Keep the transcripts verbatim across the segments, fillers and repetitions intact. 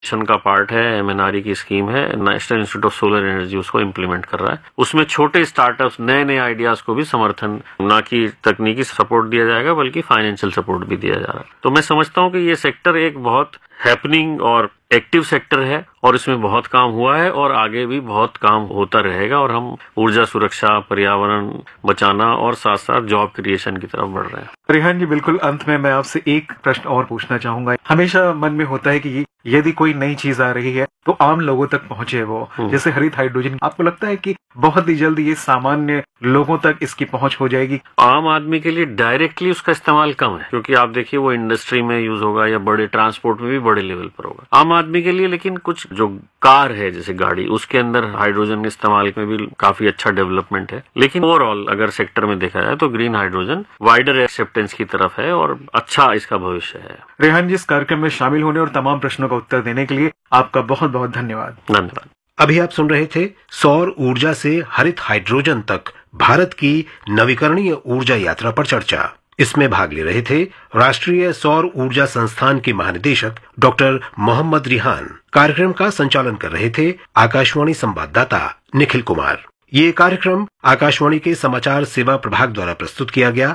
Mission का part है, M N R E की स्कीम है, national institute of solar energy उसको इम्प्लीमेंट कर रहा है। उसमें छोटे स्टार्टअप्स, नए नए आइडियाज को भी समर्थन, ना कि तकनीकी सपोर्ट दिया जाएगा बल्कि फाइनेंशियल सपोर्ट भी दिया जा रहा है। तो मैं समझता हूँ कि ये सेक्टर एक बहुत हैपनिंग और एक्टिव सेक्टर है और इसमें बहुत काम हुआ है और आगे भी बहुत काम होता रहेगा और हम ऊर्जा सुरक्षा, पर्यावरण बचाना और साथ साथ जॉब क्रिएशन की तरफ बढ़ रहे हैं। रेहान जी, बिल्कुल अंत में मैं आपसे एक प्रश्न और पूछना चाहूंगा। हमेशा मन में होता है कि यदि कोई नई चीज आ रही है तो आम लोगों तक पहुंचे वो, जैसे हरित हाइड्रोजन, आपको लगता है कि बहुत ही जल्द ये सामान्य लोगों तक इसकी पहुंच हो जाएगी? आम आदमी के लिए डायरेक्टली उसका इस्तेमाल कम है, क्योंकि आप देखिए वो इंडस्ट्री में यूज होगा या बड़े ट्रांसपोर्ट में भी बड़े लेवल पर होगा आम आदमी के लिए। लेकिन कुछ जो कार है जैसे गाड़ी, उसके अंदर हाइड्रोजन के इस्तेमाल में भी काफी अच्छा डेवलपमेंट है। लेकिन ओवरऑल अगर सेक्टर में देखा जाए तो ग्रीन हाइड्रोजन वाइडर एक्सेप्टेंस की तरफ है और अच्छा इसका भविष्य है। रेहान जी, इस कार्यक्रम में शामिल होने और तमाम प्रश्नों का उत्तर देने के लिए आपका बहुत बहुत धन्यवाद। धन्यवाद। अभी आप सुन रहे थे सौर ऊर्जा से हरित हाइड्रोजन तक भारत की नवीकरणीय ऊर्जा यात्रा पर चर्चा। इसमें भाग ले रहे थे राष्ट्रीय सौर ऊर्जा संस्थान के महानिदेशक डॉक्टर मोहम्मद रिहान। कार्यक्रम का संचालन कर रहे थे आकाशवाणी संवाददाता निखिल कुमार। ये कार्यक्रम आकाशवाणी के समाचार सेवा प्रभाग द्वारा प्रस्तुत किया गया।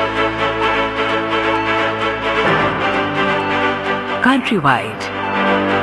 Countrywide